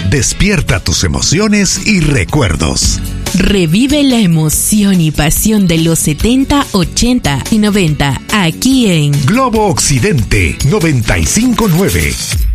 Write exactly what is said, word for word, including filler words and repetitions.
Despierta tus emociones y recuerdos. Revive la emoción y pasión de los setenta, ochenta y noventa aquí en Globo Occidente noventa y cinco punto nueve.